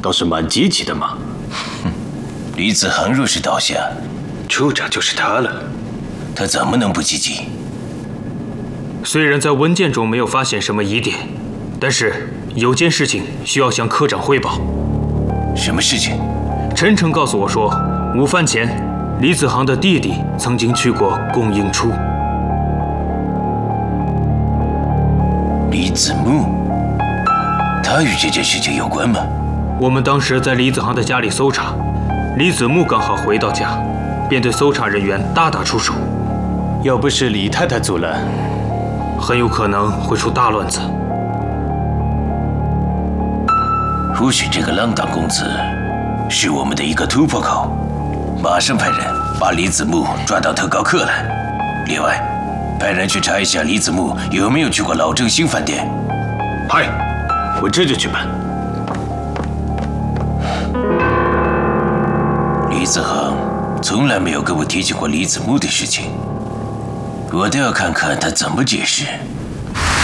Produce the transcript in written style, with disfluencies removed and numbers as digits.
倒是蛮积极的嘛。 李子恒若是倒下， 处长就是他了。 他怎么能不积极？ 虽然在文件中没有发现什么疑点，但是有件事情需要向科长汇报。 什么事情？ 陈诚告诉我说，午饭前，李子航的弟弟曾经去过供应处。 李子木，他与这件事情有关吗？ 我们当时在李子航的家里搜查，李子木刚好回到家，便对搜查人员大打出手。 要不是李太太阻拦， 很有可能会出大乱子。 或许这个浪荡公子是我们的一个突破口，马上派人把李子木抓到特高课来。另外，派人去查一下李子木有没有去过老正兴饭店。 嗨，我这就去办。 李子恒从来没有跟我提起过李子木的事情，我倒要看看他怎么解释。